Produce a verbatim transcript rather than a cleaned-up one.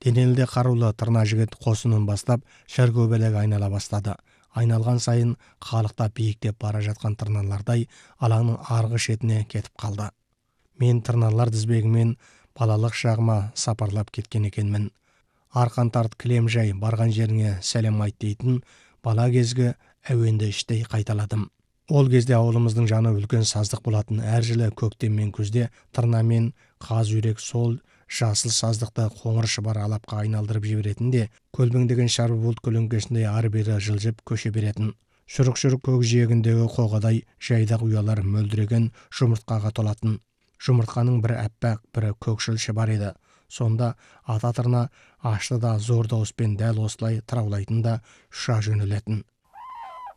денелде қарулы тырна жігіт қосынын бастап шіркеубелек айнала бастады. Айналған сайын қалықта биіктеп бара жатқан тырналардай алаңның арғы шетіне кетіп қалды. Мен тырналар тізбегімен балалық шағыма сапарлап кеткен екенмін. Арқан тарт кілем жай, барған жеріңе сәлем айт дейтін бала кезгі әуенді іштей қайталадым. Ол кезде ауылымыздың жаны үлкен саздық болатын. Әр жылы көктем мен күзде тырнамен қаз үйрек сол жасыл саздықты қоңыр шыбар алапқа айналдырып жіберетін де көлбеңдеген шарбы бұлт көлеңкесінде ары-бері жылжып көше беретін. Шұрық-шұрық көк жиегіндегі қоғадай жайдақ ұялар мөлдіреген жұмыртқаға толатын. Жұмыртқаның бір әппақ, бірі көкшіл шыбар еді. Сонда ата тырна ашты да зор дауыспен дәл осылай тыраулайтын да ұша жөнелетін.